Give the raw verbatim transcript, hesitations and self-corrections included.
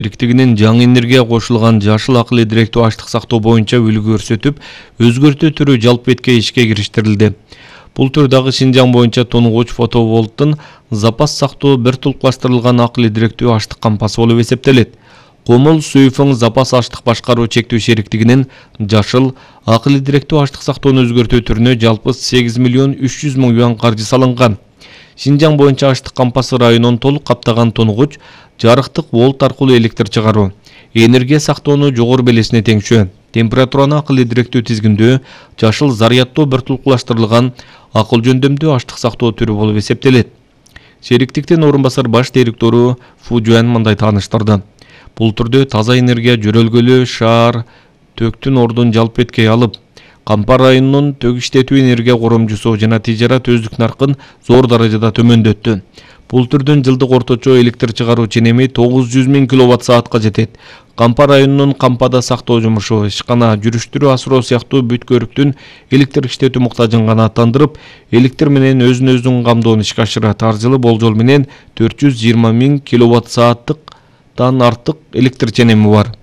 Бириктигинин жаңы энергия кошулган жашыл акыл идиректүү аштык сактоо боюнча үлгү көрсөтүп, өзгөртүү түрү жалпы бетке ишке кириштирилди. Бул төр дагы Шинжаң боюнча тонугуч фотоволттун запас сактоо бир тулукташтырылган акыл идиректүү аштык кампасы болуп эсептелет. Комул Суйфың запас аштык башкаруу чектүү шериктигинин жашыл акыл идиректүү аштык сактоону өзгөртүү түрүнө жалпы сегиз миллион үч жүз миң юан каржы салынган. Шинжаң боюнча аштык кампасы районун толук каптаган тонугуч жарыктык волт аркылуу электр чыгаруу, энергия сактоону жогору белесине теңшөө, температураны акыл идиректүү тизгиндөө, жашыл зарядтоо бир тулукташтырылган акыл жөндөмдүү аштык сактоо түрү болуп эсептелет. Шериктиктин орун басар баш директору Фу Жуан мындай тааныштырды. Бул түрдө таза энергия жөрөлгөлүү шаар төктүн ордун жалпы бетке алып, Кампа районунун төгү иштетүү энергия коромчусу жана тижарат өздүк наркын зор даражада төмөндөттү. Бул түрдүн жылдык орточо электр чыгаруу ченеми тогуз жүз миң киловатт саатка жетет. Кампа районунун кампада сактоо жумушу, ишкана, жүрүштүрүү, асыроо сыяктуу бүт көрүктүн электр иштетүү муктажын канааттандырып, электр менен өзүн өзүн камдоону ишке ашырат. Ар жылы болжол менен төрт жүз жыйырма миң киловатт сааттыктан артык электр ченеми бар.